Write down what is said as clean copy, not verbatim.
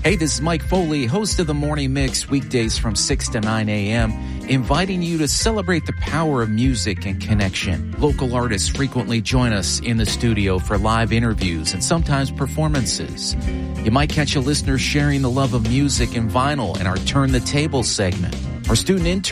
Hey, this is Mike Foley, host of the Morning Mix, weekdays from 6 to 9 a.m., inviting you to celebrate the power of music and connection. Local artists frequently join us in the studio for live interviews and sometimes performances. You might catch a listener sharing the love of music and vinyl in our Turn the Table segment. Our student intern